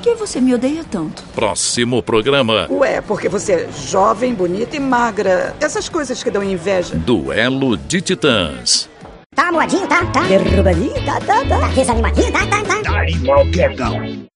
que você me odeia tanto? Próximo programa. Ué, porque você é jovem, bonita e magra. Essas coisas que dão inveja. Duelo de Titãs. Tá moadinho, tá? Derrubadinho, tá? Tá desanimadinho, tá? Tá animal, quedão.